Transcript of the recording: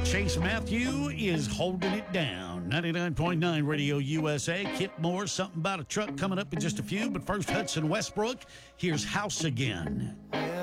Chase Matthew is holding it down. 99.9 Radio USA. Kip Moore, something about a truck coming up in just a few. But first, Hudson Westbrook. Here's House Again.